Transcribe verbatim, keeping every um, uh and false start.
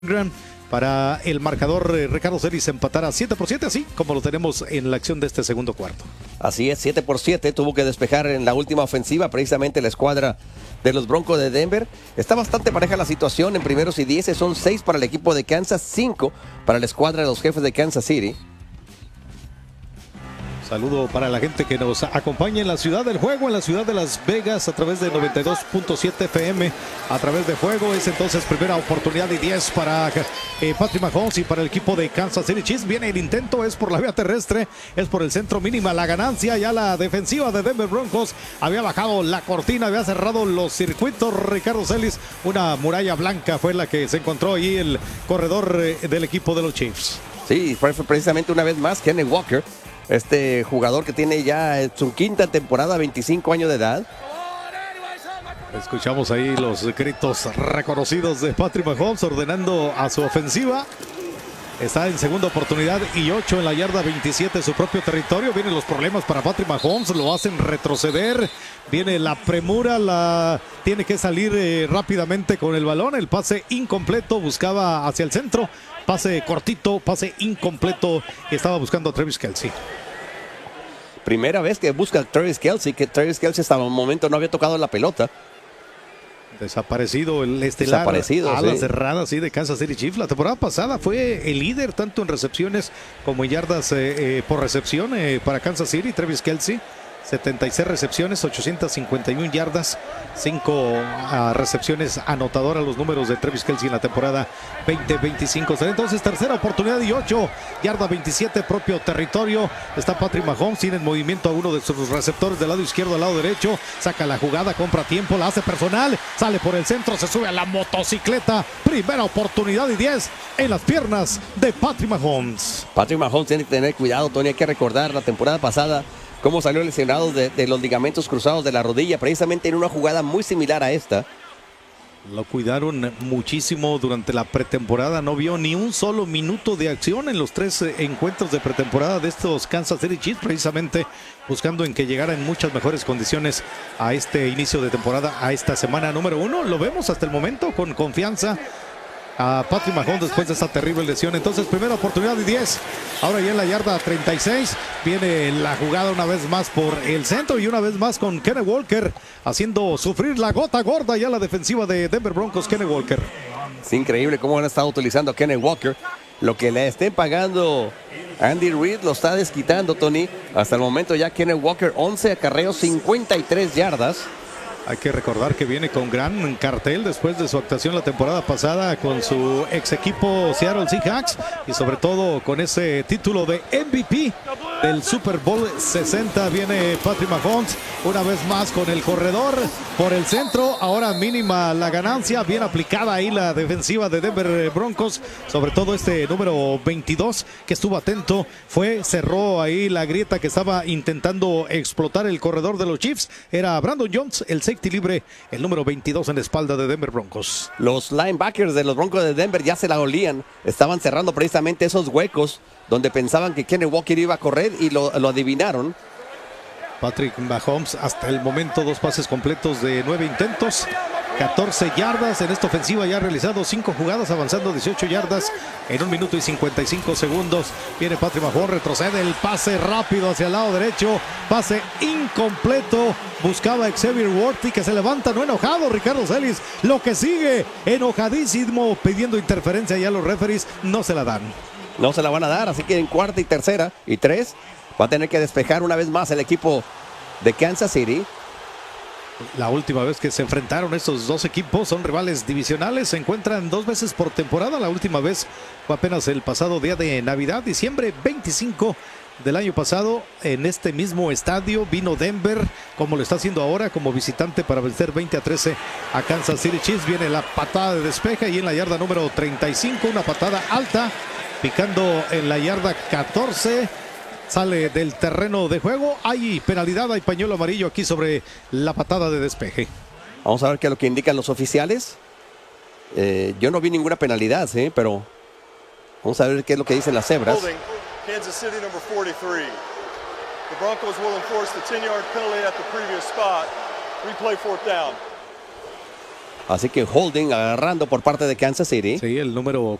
Gran para el marcador eh, Ricardo Celis empatar a siete por siete, así como lo tenemos en la acción de este segundo cuarto. Así es, siete por siete, tuvo que despejar en la última ofensiva precisamente la escuadra de los Broncos de Denver. Está bastante pareja la situación en primeros y diez, son seis para el equipo de Kansas, cinco para la escuadra de los Jefes de Kansas City. Saludo para la gente que nos acompaña en la ciudad del juego, en la ciudad de Las Vegas, a través de noventa y dos punto siete F M, a través de juego. Es entonces primera oportunidad y diez para eh, Patrick Mahomes y para el equipo de Kansas City Chiefs. Viene el intento, es por la vía terrestre, es por el centro, mínima la ganancia. Ya la defensiva de Denver Broncos había bajado la cortina, había cerrado los circuitos. Ricardo Celis, una muralla blanca fue la que se encontró ahí el corredor eh, del equipo de los Chiefs. Sí, fue precisamente una vez más Kenneth Walker, este jugador que tiene ya su quinta temporada, veinticinco años de edad. Escuchamos ahí los gritos reconocidos de Patrick Mahomes ordenando a su ofensiva. Está en segunda oportunidad y ocho en la yarda veintisiete, su propio territorio. Vienen los problemas para Patrick Mahomes, lo hacen retroceder. Viene la premura, la tiene que salir eh, rápidamente con el balón. El pase incompleto, buscaba hacia el centro. Pase cortito, pase incompleto. Estaba buscando a Travis Kelce. Primera vez que busca a Travis Kelce, que Travis Kelce hasta el momento no había tocado la pelota. Desaparecido el estelar, Desaparecido, alas sí. cerradas sí, de Kansas City Chiefs. La temporada pasada fue el líder tanto en recepciones como en yardas eh, eh, por recepción eh, para Kansas City. Travis Kelce, setenta y seis recepciones, ochocientas cincuenta y una yardas, cinco uh, recepciones anotadoras, los números de Travis Kelce en la temporada veinte veinticinco. Entonces tercera oportunidad y ocho, yarda veintisiete, propio territorio. Está Patrick Mahomes, tiene en movimiento a uno de sus receptores del lado izquierdo al lado derecho, saca la jugada, compra tiempo, la hace personal, sale por el centro, se sube a la motocicleta. Primera oportunidad y diez en las piernas de Patrick Mahomes. Patrick Mahomes tiene que tener cuidado, Tony, hay que recordar la temporada pasada cómo salió lesionado de, de los ligamentos cruzados de la rodilla, precisamente en una jugada muy similar a esta. Lo cuidaron muchísimo durante la pretemporada, no vio ni un solo minuto de acción en los tres eh, encuentros de pretemporada de estos Kansas City Chiefs, precisamente buscando en que llegara en muchas mejores condiciones a este inicio de temporada, a esta semana número uno. Lo vemos hasta el momento con confianza a Patrick Mahomes después de esa terrible lesión. Entonces primera oportunidad y diez, ahora ya en la yarda treinta y seis, viene la jugada una vez más por el centro y una vez más con Kenneth Walker haciendo sufrir la gota gorda ya la defensiva de Denver Broncos. Kenneth Walker, es increíble cómo han estado utilizando a Kenneth Walker. Lo que le estén pagando Andy Reid lo está desquitando, Tony. Hasta el momento ya Kenneth Walker, once acarreos, cincuenta y tres yardas. Hay que recordar que viene con gran cartel después de su actuación la temporada pasada con su ex equipo Seattle Seahawks y sobre todo con ese título de M V P del Super Bowl sesenta. Viene Patrick Mahomes una vez más con el corredor por el centro. Ahora mínima la ganancia, bien aplicada ahí la defensiva de Denver Broncos, sobre todo este número veintidós que estuvo atento, fue, cerró ahí la grieta que estaba intentando explotar el corredor de los Chiefs. Era Brandon Jones, el safety libre, el número veintidós en la espalda de Denver Broncos. Los linebackers de los Broncos de Denver ya se la olían, estaban cerrando precisamente esos huecos donde pensaban que Kenneth Walker iba a correr y lo, lo adivinaron. Patrick Mahomes hasta el momento dos pases completos de nueve intentos, catorce yardas en esta ofensiva, ya ha realizado cinco jugadas avanzando dieciocho yardas en un minuto y cincuenta y cinco segundos. Viene Patrick Mahomes, retrocede el pase rápido hacia el lado derecho, pase incompleto, buscaba a Xavier Worthy que se levanta, no enojado Ricardo Celis, lo que sigue enojadísimo pidiendo interferencia, ya los referees no se la dan. No se la van a dar, así que en cuarta y tercera y tres va a tener que despejar una vez más el equipo de Kansas City. La última vez que se enfrentaron estos dos equipos, son rivales divisionales, se encuentran dos veces por temporada. La última vez fue apenas el pasado día de Navidad, diciembre veinticinco del año pasado. En este mismo estadio vino Denver, como lo está haciendo ahora, como visitante para vencer veinte a trece a Kansas City Chiefs. Viene la patada de despeje y en la yarda número treinta y cinco, una patada alta, picando en la yarda catorce. Sale del terreno de juego. Hay penalidad, hay pañuelo amarillo aquí sobre la patada de despeje. Vamos a ver qué es lo que indican los oficiales. Eh, yo no vi ninguna penalidad, ¿sí? Pero vamos a ver qué es lo que dicen las cebras. Kansas City number forty-three. The Broncos will enforce the ten-yard penalty at the previous spot. Replay fourth down. Así que holding agarrando por parte de Kansas City. Sí, el número